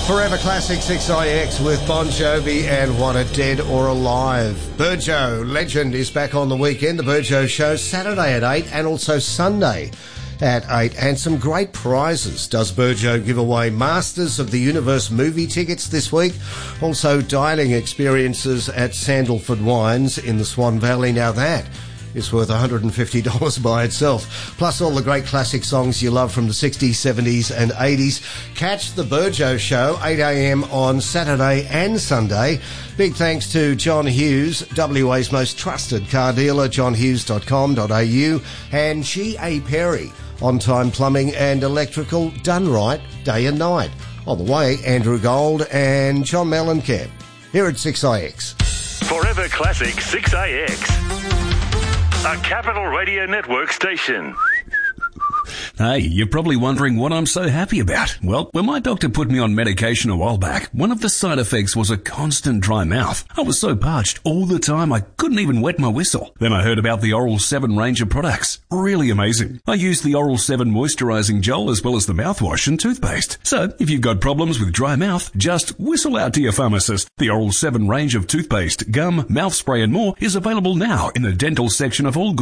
Forever Classic 6IX with Bon Jovi and What a Dead or Alive. Burjo Legend is back on the weekend. The Burjo show Saturday at 8 and also Sunday at 8. And some great prizes. Does Burjo give away Masters of the Universe movie tickets this week? Also dining experiences at Sandalford Wines in the Swan Valley. Now that is worth $150 by itself. Plus all the great classic songs you love from the 60s, 70s and 80s. Catch the Burjo show, 8 a.m. on Saturday and Sunday. Big thanks to John Hughes, WA's most trusted car dealer, johnhughes.com.au, and G.A. Perry, On Time Plumbing and Electrical, done right day and night. On the way, Andrew Gold and John Mellencamp. Here at 6IX. Forever Classic 6AX. A Capital Radio Network station. Hey, you're probably wondering what I'm so happy about. Well, when my doctor put me on medication a while back, one of the side effects was a constant dry mouth. I was so parched all the time I couldn't even wet my whistle. Then I heard about the Oral 7 range of products. Really amazing. I used the Oral 7 moisturizing gel as well as the mouthwash and toothpaste. So, if you've got problems with dry mouth, just whistle out to your pharmacist. The Oral 7 range of toothpaste, gum, mouth spray and more is available now in the dental section of all good